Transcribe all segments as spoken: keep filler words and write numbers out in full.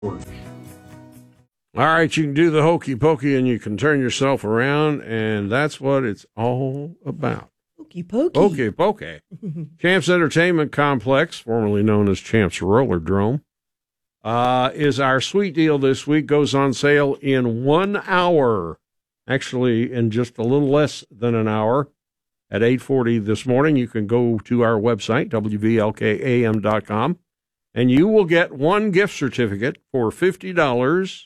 All right, you can do the hokey pokey and you can turn yourself around, and that's what it's all about. Hokey pokey. Hokey pokey. Champs Entertainment Complex, formerly known as Champs Rollerdrome, uh, is our sweet deal this week. Goes on sale in one hour. Actually, in just a little less than an hour. At eight forty this morning, you can go to our website, W V L K A M dot com, and you will get one gift certificate for fifty dollars.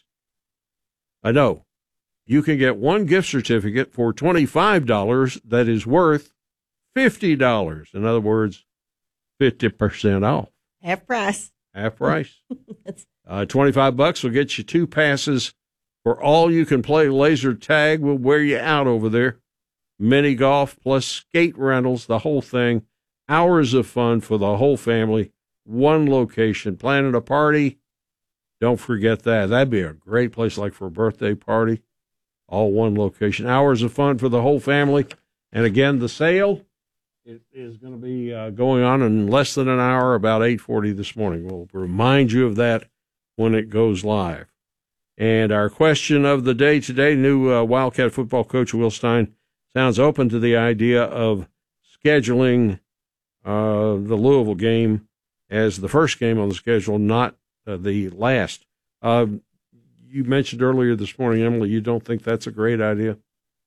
I know. You can get one gift certificate for twenty-five dollars that is worth fifty dollars. In other words, fifty percent off. Half price. Half price. uh, twenty-five bucks will get you two passes for all you can play laser tag. We'll wear you out over there. Mini golf plus skate rentals, the whole thing. Hours of fun for the whole family. One location. Planning a party? Don't forget that. That'd be a great place, like for a birthday party. All one location. Hours of fun for the whole family. And again, the sale it is going to be uh, going on in less than an hour, about eight forty this morning. We'll remind you of that when it goes live. And our question of the day today, new uh, Wildcat football coach Will Stein sounds open to the idea of scheduling uh, the Louisville game as the first game on the schedule, not uh, the last. Uh, you mentioned earlier this morning, Emily, you don't think that's a great idea?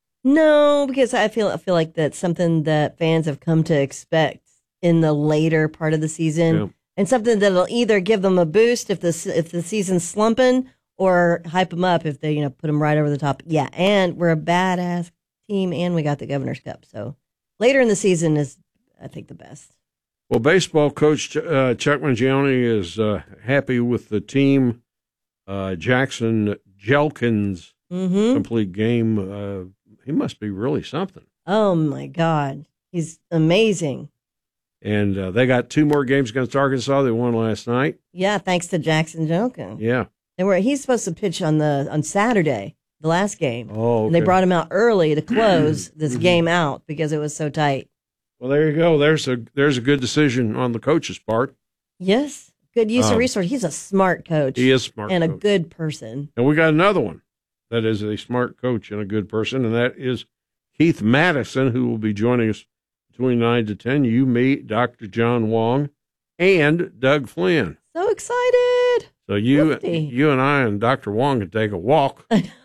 No, because I feel I feel like that's something that fans have come to expect in the later part of the season, yeah. And something that'll either give them a boost if the if the season's slumping, or hype them up if they you know put them right over the top. Yeah, and we're a badass team, and we got the Governor's Cup, so later in the season is, I think, the best. Well, baseball coach uh, Chuck Mangione is uh, happy with the team. Uh, Jackson Jelkins mm-hmm. complete game. Uh, he must be really something. Oh my God, he's amazing. And uh, they got two more games against Arkansas. They won last night. Yeah, thanks to Jackson Jelkins. Yeah, they were. He's supposed to pitch on the on Saturday. The last game. Oh, okay. And they brought him out early to close this game out because it was so tight. Well, there you go. There's a there's a good decision on the coach's part. Yes. Good use um, of resource. He's a smart coach. He is smart. And coach. a good person. And we got another one that is a smart coach and a good person, and that is Keith Madison, who will be joining us between nine to ten. You, me, Doctor John Wong, and Doug Flynn. So excited. So you, you and I and Doctor Wong can take a walk.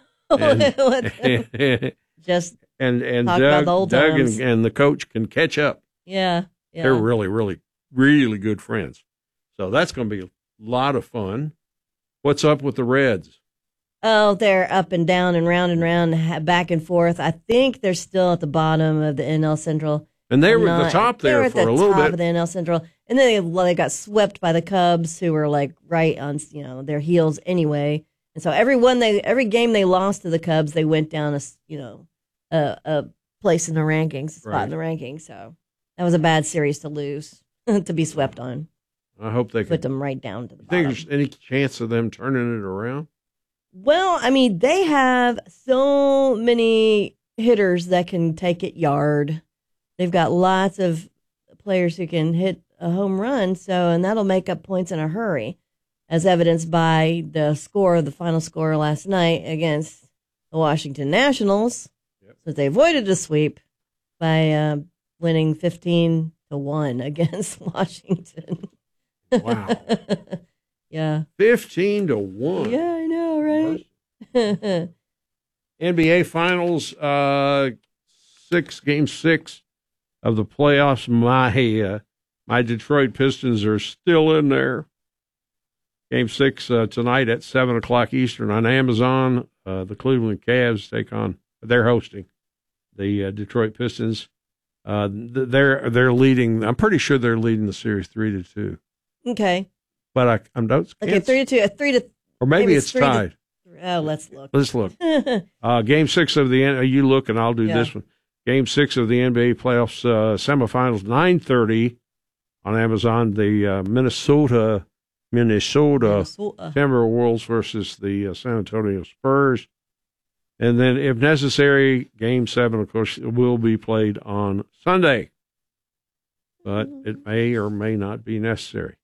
and, Just and and talk Doug, about the old Doug times. and, and the coach can catch up. Yeah, yeah, they're really, really, really good friends. So that's going to be a lot of fun. What's up with the Reds? Oh, they're up and down and round and round, back and forth. I think they're still at the bottom of the N L Central, and they were at the top there for a little top bit. Of the N L Central, and then they, well, they got swept by the Cubs, who were like right on you know their heels anyway. And so every one they every game they lost to the Cubs, they went down a you know a, a place in the rankings, a spot right. in the rankings. So that was a bad series to lose, to be swept on. I hope they put can, them right down to the you bottom. Think there's any chance of them turning it around? Well, I mean, they have so many hitters that can take it yard. They've got lots of players who can hit a home run, so and that'll make up points in a hurry, as evidenced by the score, the final score last night against the Washington Nationals. Yep. So they avoided a sweep by uh, winning fifteen to one against Washington. Wow. Yeah. fifteen to one. Yeah, I know, right? N B A Finals, uh, six, game six of the playoffs. My, uh, my Detroit Pistons are still in there. Game six uh, tonight at seven o'clock Eastern on Amazon. Uh, the Cleveland Cavs take on, they're hosting the uh, Detroit Pistons. Uh, they're they're leading. I'm pretty sure they're leading the series three to two. Okay. But I, I'm don't. Okay, three to two, uh, three to. Or maybe, maybe it's, it's tied. To, oh, let's look. Let's look. uh, game six of the you look and I'll do yeah. this one. Game six of the N B A playoffs uh, semifinals, nine thirty on Amazon. The uh, Minnesota Minnesota, Minnesota Timberwolves versus the uh, San Antonio Spurs. And then, if necessary, Game seven, of course, will be played on Sunday. But it may or may not be necessary.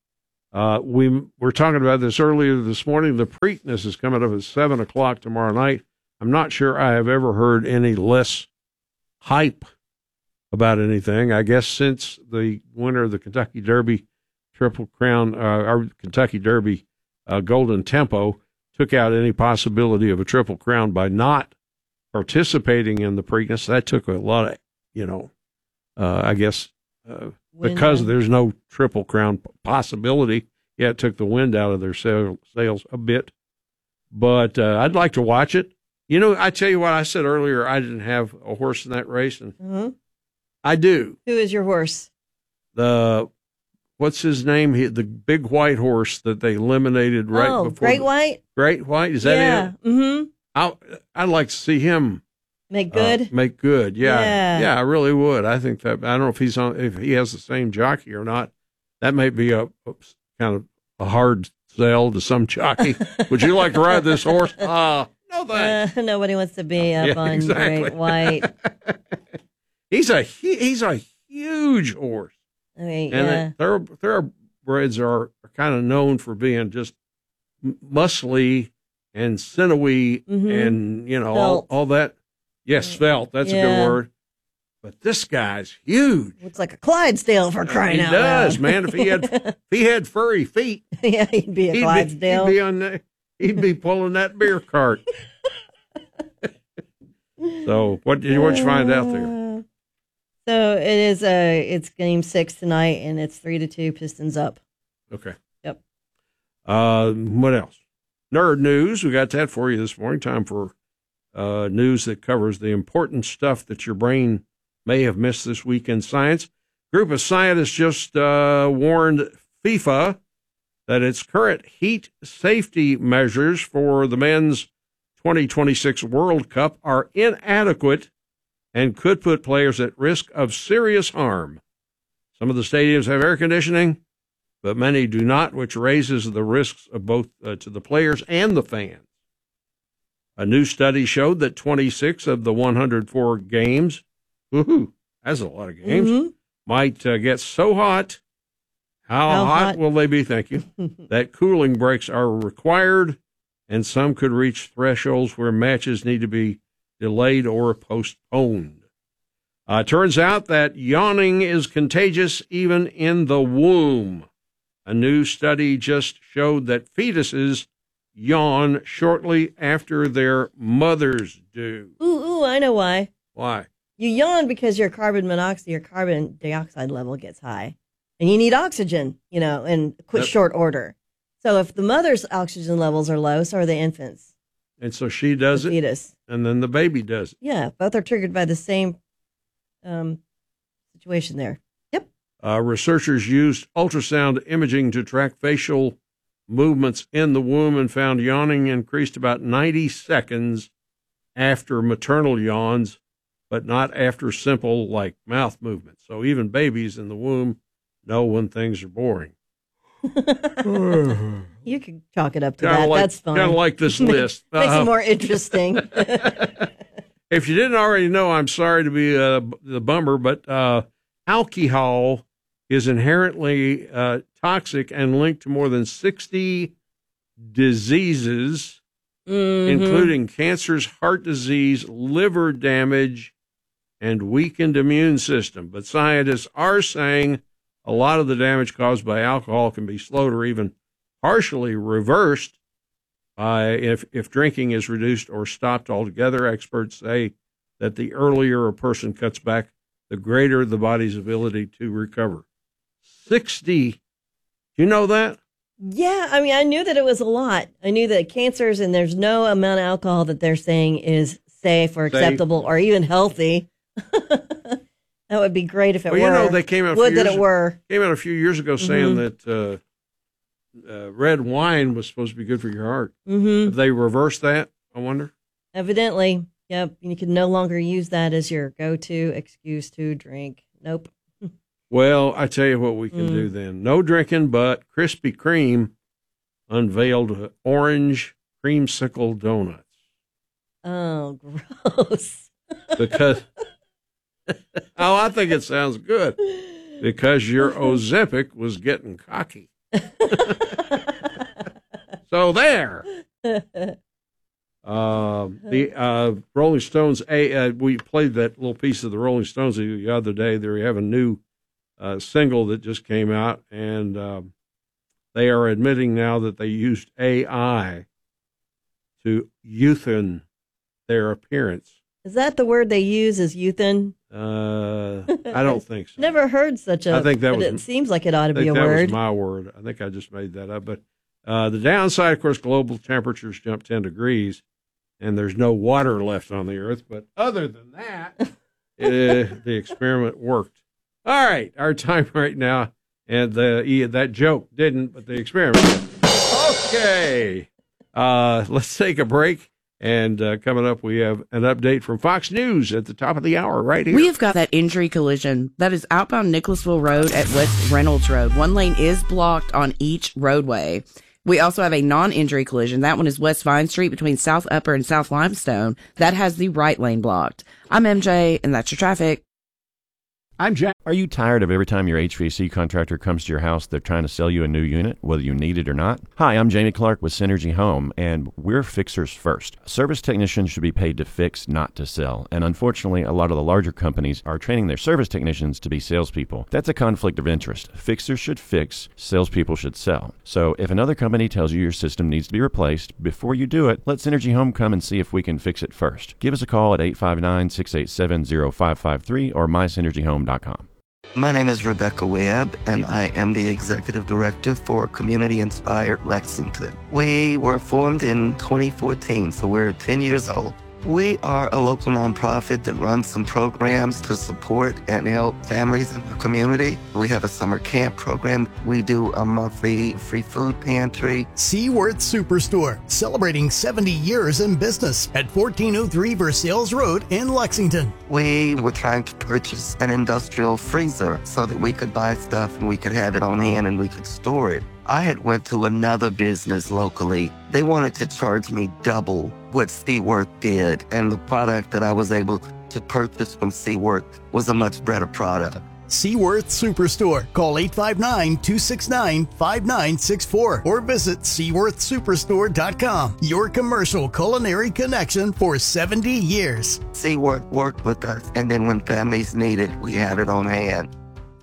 Uh, we were talking about this earlier this morning. The Preakness is coming up at seven o'clock tomorrow night. I'm not sure I have ever heard any less hype about anything. I guess since the winner of the Kentucky Derby Triple Crown, uh, or Kentucky Derby uh, Golden Tempo, took out any possibility of a Triple Crown by not participating in the Preakness. That took a lot of, you know, uh, I guess, uh, because there's no Triple Crown possibility. Yeah, it took the wind out of their sail, sails a bit. But uh, I'd like to watch it. You know, I tell you what, I said earlier I didn't have a horse in that race, and mm-hmm. I do. Who is your horse? The, what's his name? He, the big white horse that they eliminated right oh, before. Great the, White? Great White? Is that yeah. it? Mm-hmm. I, I'd like to see him make good. Uh, make good. Yeah. yeah. Yeah, I really would. I think that, I don't know if he's on, if he has the same jockey or not. That may be a, a kind of a hard sell to some jockey. Would you like to ride this horse? Ah, uh, no thanks. Uh, nobody wants to be up yeah, on exactly. Great White. he's a he, he's a huge horse. I mean, and yeah. thorough, thoroughbreds are, are kind of known for being just muscly and sinewy mm-hmm. and, you know, all, all that. Yes, svelte. That's yeah. a good word. But this guy's huge. Looks like a Clydesdale for crying he out does, loud. man. If he had if he had furry feet, yeah, he'd be a he'd Clydesdale. Be, he'd be on the, he'd be pulling that beer cart. So what did you what you find out there? So it is a it's game six tonight, and it's three to two Pistons up. Okay. Yep. Uh, what else? Nerd news. We got that for you this morning. Time for uh, news that covers the important stuff that your brain may have missed this week in science. Group of scientists just uh, warned FIFA that its current heat safety measures for the men's twenty twenty-six World Cup are inadequate and could put players at risk of serious harm. Some of the stadiums have air conditioning, but many do not, which raises the risks of both uh, to the players and the fans. A new study showed that twenty-six of the one hundred four games, woohoo, that's a lot of games, mm-hmm. might uh, get so hot. How, How hot, hot will they be? Thank you. That cooling breaks are required, and some could reach thresholds where matches need to be delayed or postponed. Uh, turns out that yawning is contagious even in the womb. A new study just showed that fetuses yawn shortly after their mothers do. Ooh, ooh, I know why. Why? You yawn because your carbon monoxide, your carbon dioxide level gets high, and you need oxygen, you know, in quick, Yep. short order. So if the mother's oxygen levels are low, so are the infants. And so she does the it, fetus. and then the baby does it. Yeah, both are triggered by the same um, situation there. Yep. Uh, researchers used ultrasound imaging to track facial movements in the womb and found yawning increased about ninety seconds after maternal yawns, but not after simple, like, mouth movements. So even babies in the womb know when things are boring. You could chalk it up to Kinda that. like, That's fine. Kind of like this list. Makes Uh, it more interesting. If you didn't already know, I'm sorry to be uh, the bummer, but uh, alcohol is inherently uh, toxic and linked to more than sixty diseases, mm-hmm. including cancers, heart disease, liver damage, and weakened immune system. But scientists are saying a lot of the damage caused by alcohol can be slowed or even partially reversed by if, if drinking is reduced or stopped altogether. Experts say that the earlier a person cuts back, the greater the body's ability to recover. sixty. Do you know that? Yeah, I mean, I knew that it was a lot. I knew that cancers, and there's no amount of alcohol that they're saying is safe or acceptable or even healthy. That would be great if it well, were. You know, they came out a Would few that years, it were. Came out a few years ago saying Mm-hmm. that uh, uh, red wine was supposed to be good for your heart. Mm-hmm. Have they reversed that, I wonder? Evidently, yep. You can no longer use that as your go-to excuse to drink. Nope. Well, I tell you what we can Mm. do then. No drinking, but Krispy Kreme unveiled orange creamsicle donuts. Oh, gross. Because, oh, I think it sounds good. Because your Ozempic was getting cocky. So there. Uh, the uh, Rolling Stones, a, uh, we played that little piece of the Rolling Stones the other day. They have a new uh, single that just came out, and um, they are admitting now that they used A I to youthen their appearance. Is that the word they use, is youthen? Uh, I don't think so. Never heard such a. I think that was. It seems like it ought to be a that word. That was my word. I think I just made that up. But uh, the downside, of course, global temperatures jump ten degrees, and there's no water left on the Earth. But other than that, it, uh, the experiment worked. All right, our time right now, and the yeah, that joke didn't, but the experiment did. Okay, uh, let's take a break. And uh, coming up, we have an update from Fox News at the top of the hour right here. We have got that injury collision that is outbound Nicholasville Road at West Reynolds Road. One lane is blocked on each roadway. We also have a non-injury collision. That one is West Vine Street between South Upper and South Limestone. That has the right lane blocked. I'm M J, and that's your traffic. I'm Jack. Are you tired of every time your H V A C contractor comes to your house, they're trying to sell you a new unit, whether you need it or not? Hi, I'm Jamie Clark with Synergy Home, and we're fixers first. Service technicians should be paid to fix, not to sell. And unfortunately, a lot of the larger companies are training their service technicians to be salespeople. That's a conflict of interest. Fixers should fix, salespeople should sell. So if another company tells you your system needs to be replaced, before you do it, let Synergy Home come and see if we can fix it first. Give us a call at eight five nine, six eight seven, zero five five three or my synergy home dot com. My name is Rebecca Webb, and I am the Executive Director for Community Inspired Lexington. We were formed in twenty fourteen, so we're ten years old. We are a local nonprofit that runs some programs to support and help families in the community. We have a summer camp program. We do a monthly free food pantry. Seaworth Superstore, celebrating seventy years in business at fourteen oh three Versailles Road in Lexington. We were trying to purchase an industrial freezer so that we could buy stuff and we could have it on hand and we could store it. I had went to another business locally. They wanted to charge me double what Seaworth did, and the product that I was able to purchase from Seaworth was a much better product. Seaworth Superstore. Call eight five nine, two six nine, five nine six four or visit seaworth superstore dot com. Your commercial culinary connection for seventy years. Seaworth worked with us, and then when families needed, we had it on hand.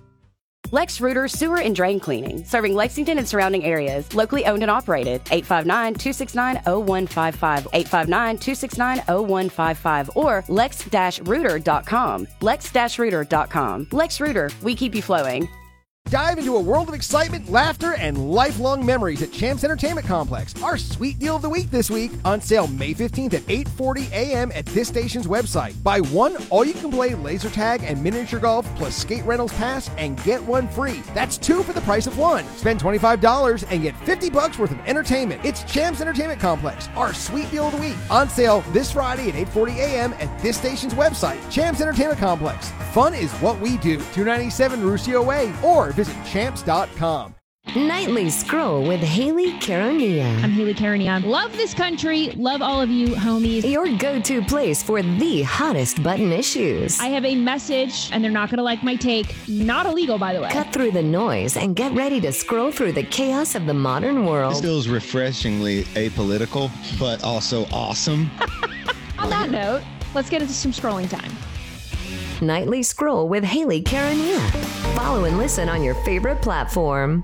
Lex Rooter Sewer and Drain Cleaning, serving Lexington and surrounding areas. Locally owned and operated. eight five nine, two six nine, zero one five five. eight five nine, two six nine, zero one five five or lex dash rooter dot com. lex dash rooter dot com. Lex Rooter, we keep you flowing. Dive into a world of excitement, laughter, and lifelong memories at Champs Entertainment Complex. Our sweet deal of the week this week, on sale May fifteenth at eight forty a.m. at this station's website. Buy one all-you-can-play laser tag and miniature golf plus skate rentals pass and get one free. That's two for the price of one. Spend twenty-five dollars and get fifty bucks worth of entertainment. It's Champs Entertainment Complex, our sweet deal of the week. On sale this Friday at eight forty a.m. at this station's website. Champs Entertainment Complex. Fun is what we do. two ninety-seven Ruscio Way or visit champs dot com. Nightly Scroll with Haley Caronia. I'm Haley Caronia. Love this country. Love all of you, homies. Your go-to place for the hottest button issues. I have a message, and they're not going to like my take. Not illegal, by the way. Cut through the noise and get ready to scroll through the chaos of the modern world. This feels refreshingly apolitical, but also awesome. On that note, let's get into some scrolling time. Nightly Scroll with Haley Caronia. Follow and listen on your favorite platform.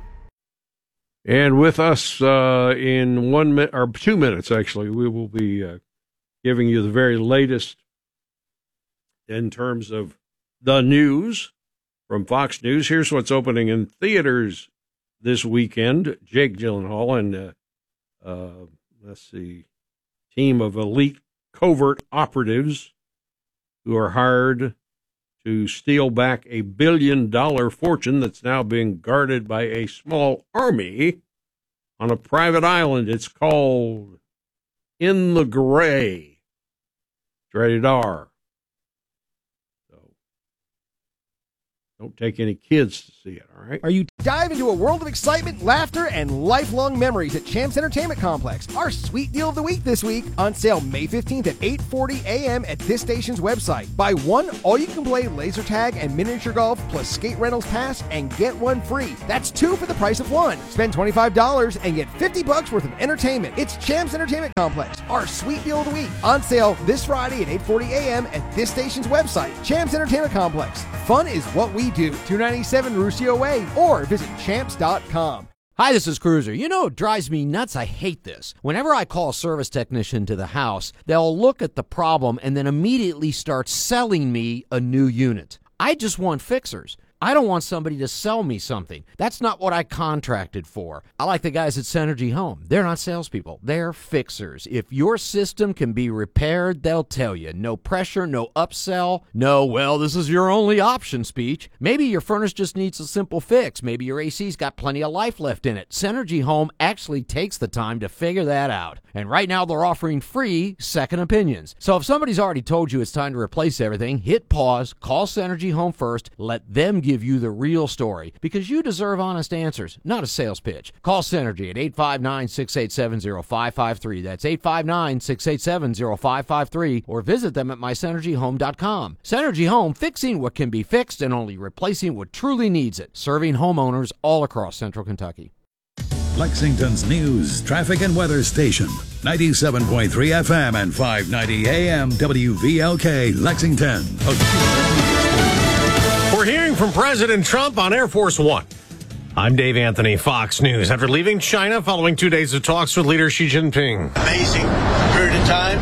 And with us uh, in one minute, or two minutes, actually, we will be uh, giving you the very latest in terms of the news from Fox News. Here's what's opening in theaters this weekend. Jake Gyllenhaal and, uh, uh, let's see, team of elite covert operatives who are hired to steal back a billion-dollar fortune that's now being guarded by a small army on a private island. It's called In the Gray. It's rated R. So Don't take any kids to see it, all right? Are you dive into a world of excitement, laughter, and lifelong memories at Champs Entertainment Complex? Our sweet deal of the week this week, on sale May fifteenth at eight forty a.m. at this station's website. Buy one all-you-can-play laser tag and miniature golf plus skate rentals pass and get one free. That's two for the price of one. Spend twenty-five dollars and get fifty bucks worth of entertainment. It's Champs Entertainment Complex, our sweet deal of the week, on sale this Friday at eight forty a.m. at this station's website. Champs Entertainment Complex. Fun is what we do. two ninety-seven Ruscio Way, or visit champs dot com. Hi, this is Cruiser. You know, it drives me nuts. I hate this. Whenever I call a service technician to the house, they'll look at the problem and then immediately start selling me a new unit. I just want fixers. I don't want somebody to sell me something. That's not what I contracted for. I like the guys at Synergy Home. They're not salespeople. They're fixers. If your system can be repaired, they'll tell you. No pressure, no upsell, no, well, this is your only option speech. Maybe your furnace just needs a simple fix. Maybe your A C's got plenty of life left in it. Synergy Home actually takes the time to figure that out. And right now they're offering free second opinions. So if somebody's already told you it's time to replace everything, hit pause, call Synergy Home first, let them give you the real story, because you deserve honest answers, not a sales pitch. Call Synergy at eight five nine, six eight seven, zero five five three. That's eight five nine, six eight seven, zero five five three, or visit them at my synergy home dot com. Synergy Home, fixing what can be fixed and only replacing what truly needs it. Serving homeowners all across Central Kentucky. Lexington's news, traffic, and weather station. ninety-seven point three F M and five ninety A M W V L K, Lexington. We're hearing from President Trump on Air Force One. I'm Dave Anthony, Fox News. After leaving China following two days of talks with leader Xi Jinping. Amazing period of time.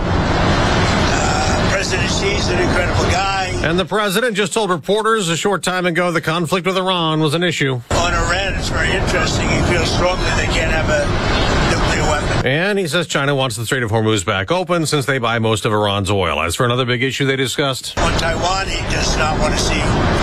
Uh, President Xi's an incredible guy. And the president just told reporters a short time ago the conflict with Iran was an issue. On Iran, it's very interesting. He feels strongly they can't have a nuclear weapon. And he says China wants the Strait of Hormuz back open since they buy most of Iran's oil. As for another big issue they discussed. On Taiwan, he does not want to see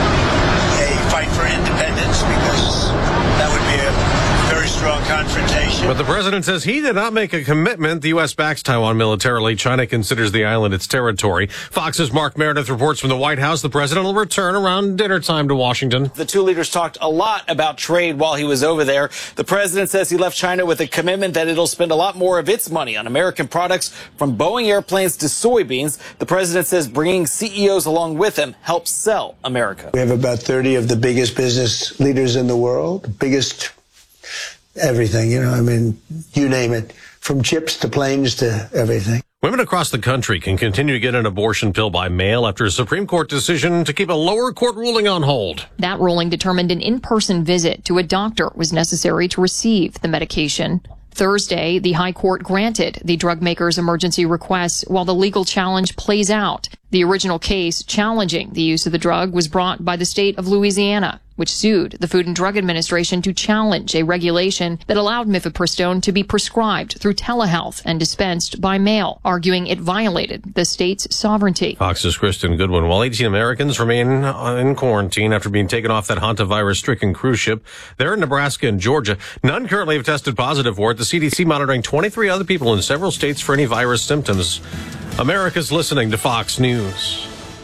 a fight for independence because that would be a very strong confrontation. But the president says he did not make a commitment. The U S backs Taiwan militarily. China considers the island its territory. Fox's Mark Meredith reports from the White House the president will return around dinner time to Washington. The two leaders talked a lot about trade while he was over there. The president says he left China with a commitment that it'll spend a lot more of its money on American products, from Boeing airplanes to soybeans. The president says bringing C E Os along with him helps sell America. We have about thirty of the biggest business leaders in the world, biggest everything, you know, I mean, you name it, from chips to planes to everything. Women across the country can continue to get an abortion pill by mail after a Supreme Court decision to keep a lower court ruling on hold. That ruling determined an in-person visit to a doctor was necessary to receive the medication. Thursday, the High Court granted the drug maker's emergency request while the legal challenge plays out. The original case challenging the use of the drug was brought by the state of Louisiana, which sued the Food and Drug Administration to challenge a regulation that allowed mifepristone to be prescribed through telehealth and dispensed by mail, arguing it violated the state's sovereignty. Fox's Kristen Goodwin. While eighteen Americans remain in quarantine after being taken off that hantavirus-stricken cruise ship, they're in Nebraska and Georgia. None currently have tested positive for it. The C D C monitoring twenty-three other people in several states for any virus symptoms. America's listening to Fox News.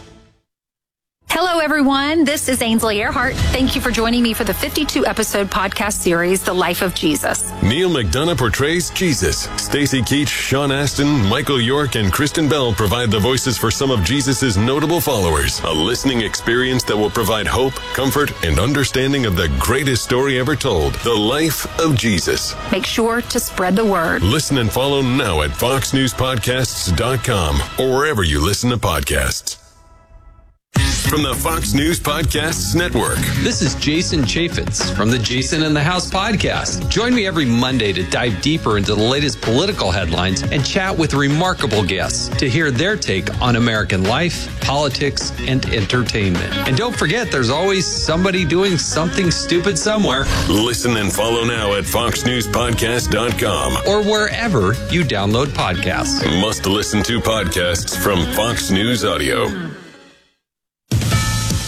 Hello, everyone. This is Ainsley Earhart. Thank you for joining me for the fifty-two episode podcast series, The Life of Jesus. Neil McDonough portrays Jesus. Stacy Keach, Sean Astin, Michael York, and Kristen Bell provide the voices for some of Jesus' notable followers. A listening experience that will provide hope, comfort, and understanding of the greatest story ever told, The Life of Jesus. Make sure to spread the word. Listen and follow now at fox news podcasts dot com or wherever you listen to podcasts. From the Fox News Podcasts Network. This is Jason Chaffetz from the Jason in the House podcast. Join me every Monday to dive deeper into the latest political headlines and chat with remarkable guests to hear their take on American life, politics, and entertainment. And don't forget, there's always somebody doing something stupid somewhere. Listen and follow now at fox news podcast dot com or wherever you download podcasts. Must listen to podcasts from Fox News Audio.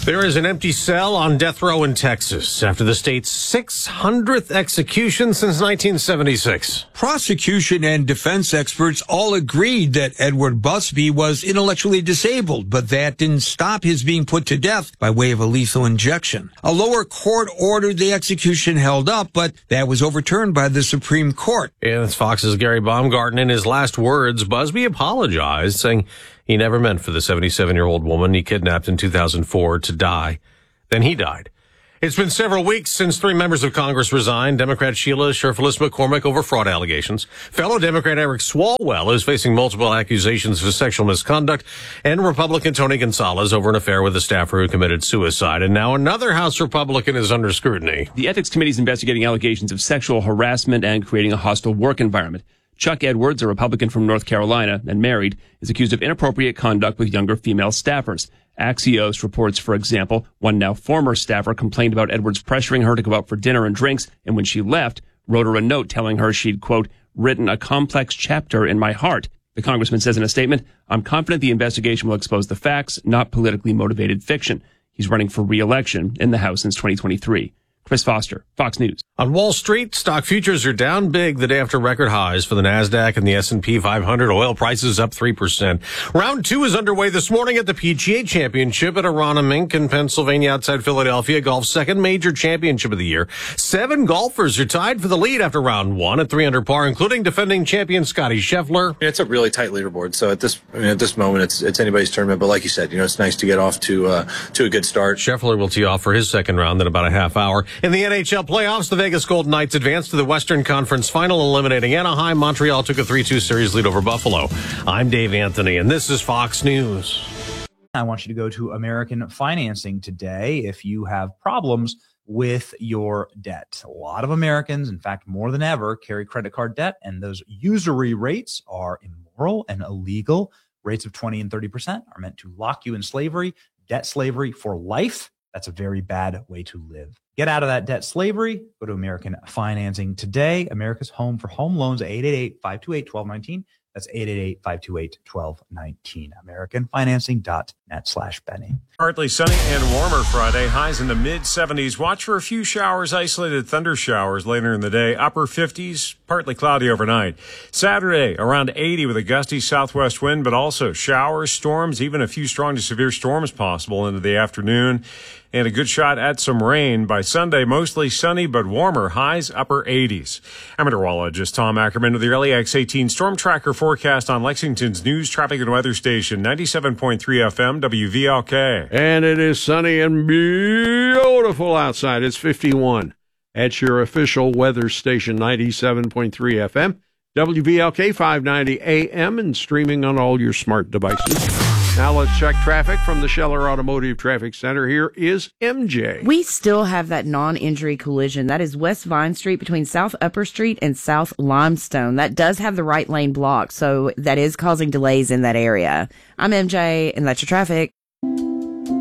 There is an empty cell on death row in Texas after the state's six hundredth execution since nineteen seventy-six. Prosecution and defense experts all agreed that Edward Busby was intellectually disabled, but that didn't stop his being put to death by way of a lethal injection. A lower court ordered the execution held up, but that was overturned by the Supreme Court. Yeah, that's Fox's Gary Baumgarten. In his last words, Busby apologized, saying he never meant for the seventy-seven-year-old woman he kidnapped in two thousand four to die. Then he died. It's been several weeks since three members of Congress resigned. Democrat Sheila Sherfilis McCormick over fraud allegations. Fellow Democrat Eric Swalwell is facing multiple accusations of sexual misconduct. And Republican Tony Gonzalez over an affair with a staffer who committed suicide. And now another House Republican is under scrutiny. The Ethics Committee is investigating allegations of sexual harassment and creating a hostile work environment. Chuck Edwards, a Republican from North Carolina and married, is accused of inappropriate conduct with younger female staffers. Axios reports, for example, one now former staffer complained about Edwards pressuring her to go out for dinner and drinks, and when she left, wrote her a note telling her she'd, quote, written a complex chapter in my heart. The congressman says in a statement, I'm confident the investigation will expose the facts, not politically motivated fiction. He's running for re-election in the House since twenty twenty-three. Chris Foster, Fox News. On Wall Street, stock futures are down big the day after record highs for the NASDAQ and the S and P five hundred. Oil prices up three percent. Round two is underway this morning at the P G A Championship at Aronimink in Pennsylvania outside Philadelphia. Golf's second major championship of the year. Seven golfers are tied for the lead after round one at three under par, including defending champion Scotty Scheffler. It's a really tight leaderboard. So at this, I mean, at this moment, it's it's anybody's tournament. But like you said, you know, it's nice to get off to uh, to a good start. Scheffler will tee off for his second round in about a half hour. In the N H L playoffs, the Vegas Golden Knights advanced to the Western Conference Final, eliminating Anaheim. Montreal took a three two series lead over Buffalo. I'm Dave Anthony, and this is Fox News. I want you to go to American Financing today if you have problems with your debt. A lot of Americans, in fact, more than ever, carry credit card debt, and those usury rates are immoral and illegal. Rates of twenty and thirty percent are meant to lock you in slavery, debt slavery for life. That's a very bad way to live. Get out of that debt slavery. Go to American Financing today. America's home for home loans, eight eight eight, five two eight, one two one nine. That's eight eight eight, five two eight, one two one nine. American Financing dot net slash Benny. Partly sunny and warmer Friday. Highs in the mid seventies. Watch for a few showers, isolated thunder showers later in the day. Upper fifties, partly cloudy overnight. Saturday, around eighty with a gusty southwest wind, but also showers, storms, even a few strong to severe storms possible into the afternoon. And a good shot at some rain. By Sunday, mostly sunny but warmer. Highs upper eighties. I'm meteorologist Tom Ackerman with the early X eighteen Storm Tracker forecast on Lexington's news, traffic, and weather station, ninety-seven point three F M, W V L K. And it is sunny and beautiful outside. It's fifty-one at your official weather station, ninety-seven point three F M, W V L K, five ninety A M, and streaming on all your smart devices. Now let's check traffic from the Scheller Automotive Traffic Center. Here is M J. We still have that non-injury collision. That is West Vine Street between South Upper Street and South Limestone. That does have the right lane blocked, so that is causing delays in that area. I'm M J, and that's your traffic.